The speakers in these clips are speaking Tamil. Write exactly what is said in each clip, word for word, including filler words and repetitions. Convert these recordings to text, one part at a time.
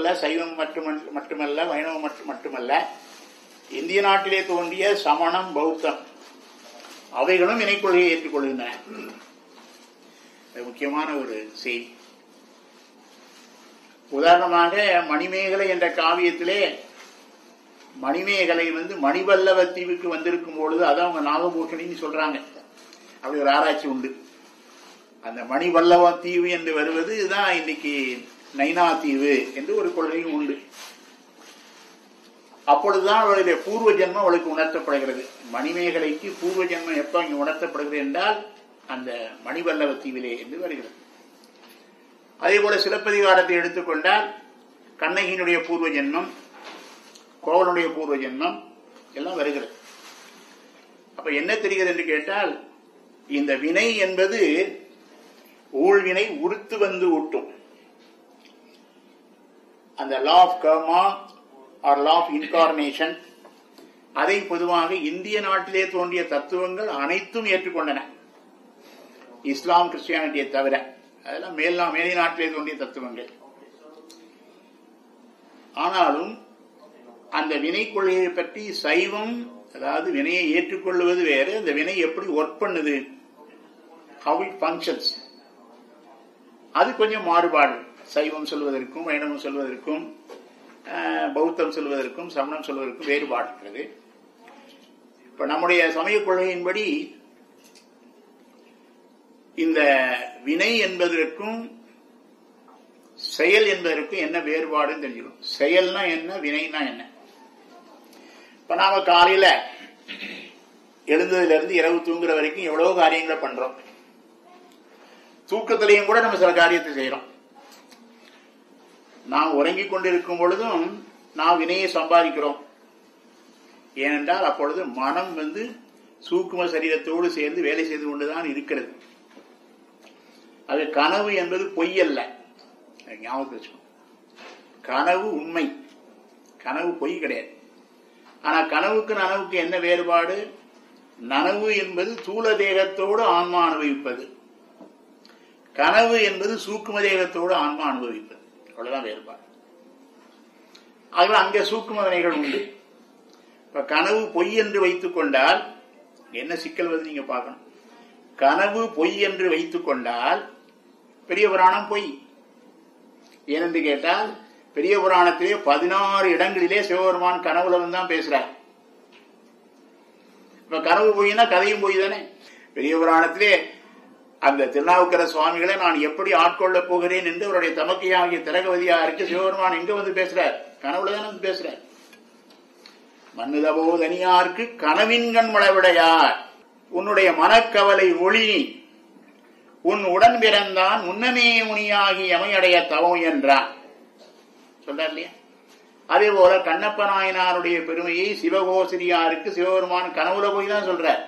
மட்டுமல்ல, சைவம் மட்டுமல்ல மட்டுமல்ல வைணவம் மட்டுமல்ல, இந்திய நாட்டிலே தோன்றிய சமணம், பௌத்தம் அவைகளும் வினைக்கொள்கையை ஏற்றுக்கொள்கின்றன. முக்கியமான ஒரு செய்தி. உதாரணமாக மணிமேகலை என்ற காவியத்திலே மணிமேகலை வந்து மணிவல்லவ தீவுக்கு வந்திருக்கும் பொழுது அதை அவங்க நாகபூஷணின்னு சொல்றாங்க. அப்படி ஒரு ஆராய்ச்சி உண்டு. அந்த மணிவல்லவ தீவு என்று வருவது தான் இன்னைக்கு நைனா தீவு என்று ஒரு கொள்கையும் உண்டு. அப்பொழுதுதான் அவளுடைய பூர்வ ஜென்மம் அவளுக்கு உணர்த்தப்படுகிறது. மணிமேகலைக்கு பூர்வ ஜென்மம் எப்ப இங்கு உணர்த்தப்படுகிறது என்றால் அந்த மணிவல்லவ தீவிலே என்று வருகிறது. அதே போல சிலப்பதிகாரத்தை எடுத்துக்கொண்டால் கண்ணகியினுடைய பூர்வ ஜென்மம், கோவலனுடைய பூர்வ ஜென்மம் எல்லாம் வருகிறது. அப்ப என்ன தெரிகிறது என்று கேட்டால், இந்த வினை என்பது ஊழ்வினை உறுத்து வந்து ஊட்டும். அந்த law of karma R law of incarnation, அதை பொதுவாக இந்திய நாட்டிலே தோன்றிய தத்துவங்கள் அனைத்தும் ஏற்றுக்கொண்டன, இஸ்லாம் கிறிஸ்டியானிட்டியை தவிர. அதெல்லாம் மேல் மேலை நாட்டிலே தோன்றிய தத்துவங்கள். ஆனாலும் அந்த வினை கொள்கையை பற்றி சைவம், அதாவது வினையை ஏற்றுக்கொள்வது வேறு, அந்த வினை எப்படி ஒர்க் பண்ணுது, how it functions, அது கொஞ்சம் மாறுபாடு. சைவம் சொல்வதற்கும் வைணவம் சொல்வதற்கும் பௌத்தம் சொல்வதற்கும் சமணம் சொல்வதற்கும் வேறுபாடு இருக்கிறது. இப்ப நம்முடைய சமய கொள்கையின்படி இந்த வினை என்பதற்கும் செயல் என்பதற்கும் என்ன வேறுபாடுன்னு தெரிஞ்சுக்கணும். செயல்னா என்ன, வினைனா என்ன? இப்ப நாம காலையில எழுந்ததுல இருந்து இரவு தூங்குற வரைக்கும் எவ்வளவு காரியங்களை பண்றோம். தூக்கத்திலையும் கூட நம்ம சில காரியத்தை செய்யறோம். நாம் உறங்கிக் கொண்டிருக்கும் பொழுதும் நாம் வினையை சம்பாதிக்கிறோம். ஏனென்றால் அப்பொழுது மனம் வந்து சூக்கும சரீரத்தோடு சேர்ந்து வேலை செய்து கொண்டுதான் இருக்கிறது. அது கனவு என்பது பொய் அல்ல, ஞாபகம் வச்சுக்கணும். கனவு உண்மை, கனவு பொய் கிடையாது. ஆனா கனவுக்கு நனவுக்கு என்ன வேறுபாடு? நனவு என்பது தூல தேகத்தோடு ஆன்மா அனுபவிப்பது, கனவு என்பது சூக்கும தேகத்தோடு ஆன்மா அனுபவிப்பது. அவ்வளவுதான் வேறுபாடு. ஆகவே அங்கே சூக்கும வினைகள் உண்டு. இப்ப கனவு பொய் என்று வைத்துக் கொண்டால் என்ன சிக்கல் வந்து நீங்க பார்க்கணும். கனவு பொய் என்று வைத்துக் கொண்டால் பெரிய புராணம் பொய். ஏனென்று கேட்டால் பெரிய புராணத்திலே பதினாறு இடங்களிலே சிவபெருமான் கனவுல வந்து தான் பேசுறார். இப்ப கனவு பொய்னா கதையும் பொய் தானே. பெரிய புராணத்திலே அந்த திருநாவுக்கர சுவாமிகளை நான் எப்படி ஆட்கொள்ள போகிறேன் என்று அவருடைய தமக்கையாகிய திரகவதியாருக்கு சிவபெருமான் எங்க வந்து பேசுறார்? கனவுல தானே வந்து பேசுறார். மன்னுதவோ தனியாருக்கு கனவின்கண் மழவிடையார், உன்னுடைய மனக்கவலை ஒளி, உன் உடன் பிறந்தான் முன்னமே முனியாகி எமையடைய தவம் என்றான் சொல்றார் இல்லையா? அதே போல கண்ணப்ப நாயனாருடைய பெருமையை சிவகோசிரியாருக்கு சிவபெருமான் கனவுல போய் தான் சொல்றார்.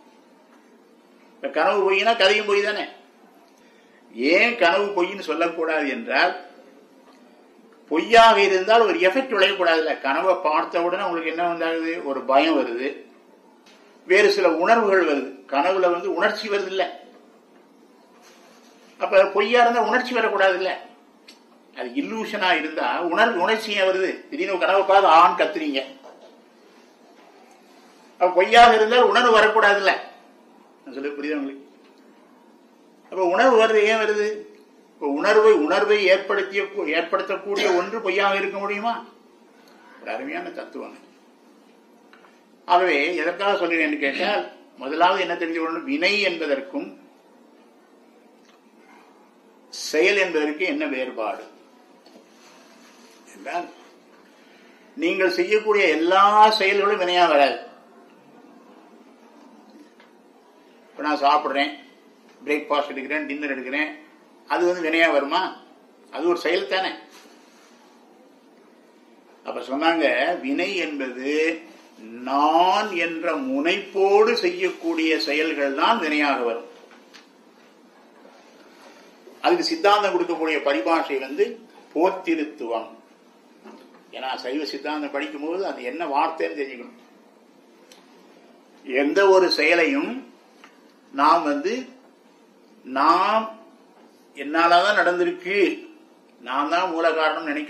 கனவு பொய்னா கதையும் பொய் தானே. ஏன் கனவு பொய்ன்னு சொல்லக்கூடாது என்றால், பொய்யாக இருந்தால் ஒரு எஃபெக்ட் விளையக்கூடாது. இல்ல, கனவை பார்த்த உடனே உங்களுக்கு என்ன வந்தாகுது? ஒரு பயம் வருது, வேறு சில உணர்வுகள் வருது. கனவுல வந்து உணர்ச்சி வருது இல்ல. அப்ப பொய்யா இருந்தா உணர்ச்சி வரக்கூடாது இல்ல. அது இல்லூஷனா இருந்தா உணர்வு உணர்ச்சியா வருது. திடீர்னு கனவை பார்த்து ஆண் கத்துறீங்க. அப்ப பொய்யாக இருந்தால் உணர்வு வரக்கூடாது இல்ல. சொல்லி புரியுது உங்களுக்கு? அப்ப உணர்வு வருது. ஏன் வருது? உணர்வை உணர்வை ஏற்படுத்திய ஏற்படுத்தக்கூடிய ஒன்று பொய்யாக இருக்க முடியுமா? ஒரு அருமையான தத்துவம். ஆகவே எதற்காக சொல்கிறேன் என்று கேட்டால், முதலாவது என்ன தெரிஞ்சு கொள்ளணும், வினை என்பதற்கும் செயல் என்பதற்கு என்ன வேறுபாடு என்றால், நீங்கள் செய்யக்கூடிய எல்லா செயல்களும் வினையா வராது. இப்ப நான் சாப்பிடுறேன், பிரேக்பாஸ்ட் எடுக்கிறேன், டின்னர் எடுக்கிறேன், அது வந்து வினையா வருமா? அது ஒரு செயல் தானே. அப்ப சொன்னாங்க, வினை என்பது நான் என்ற முனைப்போடு செய்யக்கூடிய செயல்கள் தான் வினையாக வரும். அதுக்கு சித்தாந்தம் கொடுக்கக்கூடிய பரிபாஷை வந்து போத்திருத்துவம். ஏன்னா சைவ சித்தாந்தம் படிக்கும் போது அது என்ன வார்த்தைன்னு தெரிஞ்சுக்கணும். எந்த ஒரு செயலையும் நாம் வந்து நாம் என்னாலதான் நடந்திருக்கு, நான் தான் மூல காரணம் நினைக்க